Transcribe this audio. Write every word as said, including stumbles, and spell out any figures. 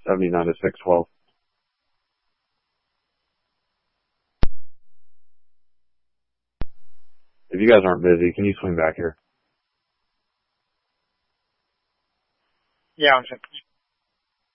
seventy-nine to six twelve. If you guys aren't busy, can you swing back here? Yeah, one second.